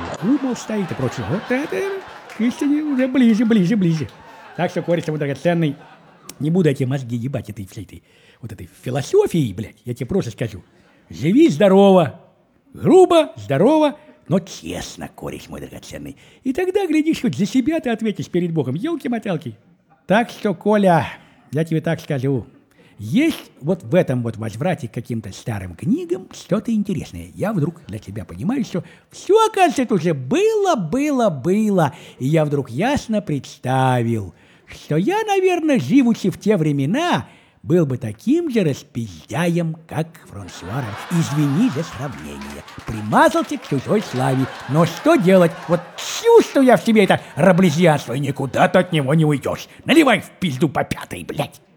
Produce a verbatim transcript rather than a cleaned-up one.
углу, мол, стоит и прочее. Вот это к истине уже ближе, ближе, ближе. Так что, кореш мой драгоценный, не буду я тебе мозги ебать этой всей этой, вот этой философией, блядь, я тебе просто скажу. Живи здорово, грубо, здорово, но честно, кореш мой драгоценный. И тогда, глядишь, хоть за себя ты ответишь перед Богом. Елки-моталки. Так что, Коля, я тебе так скажу. Есть вот в этом вот возврате к каким-то старым книгам что-то интересное. Я вдруг для тебя понимаю, что все, оказывается, это уже было, было, было. И я вдруг ясно представил, что я, наверное, живучи в те времена, был бы таким же распиздяем, как Франсуа. Извини за сравнение. Примазался к чужой славе. Но что делать? Вот чувствую я в себе это раблезианство, и никуда ты от него не уйдешь. Наливай в пизду по пятой, блядь.